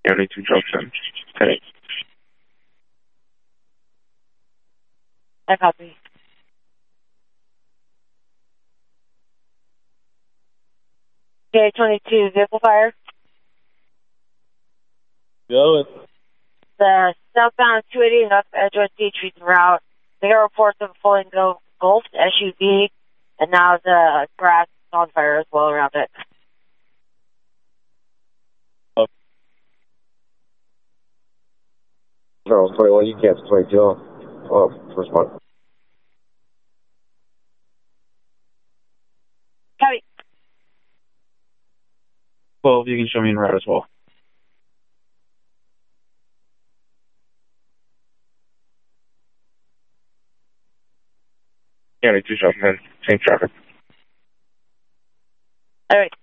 County 2 Junction. Okay. I copy. K-22 vehicle fire. Going. The southbound 280 and up Edgewood Beach region route. They got reports of a fully engulfed SUV, and now the grass is on fire as well around it. No, 21, you can't 22. Oh, first one. Copy. 12, you can show me in route as well. County 2 Junction, same traffic. All right.